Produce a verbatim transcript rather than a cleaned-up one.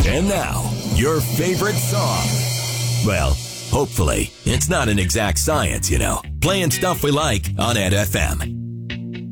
And now, your favorite song. Well, hopefully, it's not an exact science, you know. Playing stuff we like on Ed F M.